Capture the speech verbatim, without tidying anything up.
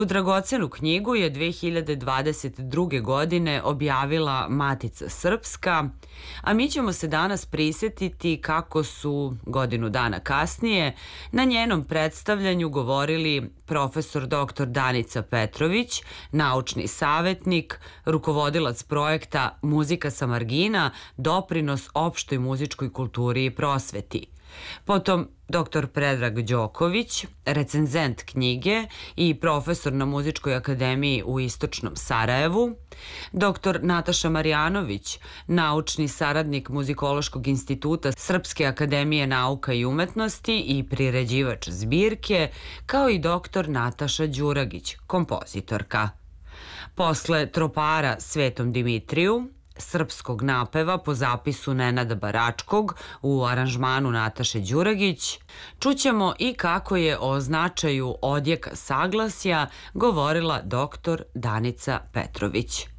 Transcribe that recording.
Tu dragocenu knjigu je dve hiljade dvadeset druge. godine objavila Matica Srpska, a mi ćemo se danas prisetiti kako su godinu dana kasnije na njenom predstavljanju govorili profesor doktor Danica Petrović, naučni savetnik, rukovodilac projekta Muzika sa margina, doprinos opštoj muzičkoj kulturi i prosveti. Potom doktor Predrag Đoković, recenzent knjige i profesor na Muzičkoj akademiji u Istočnom Sarajevu, doktor Nataša Marjanović, naučni saradnik Muzikološkog instituta Srpske akademije nauka i umetnosti i priređivač zbirke, kao i doktor Nataša Đuragić, kompozitorka. Posle tropara Svetom Dimitriju, srpskog napeva po zapisu Nenada Baračkog u aranžmanu Nataše Đuragić, čućemo i kako je o značaju odjeka saglasja govorila doktor Danica Petrović.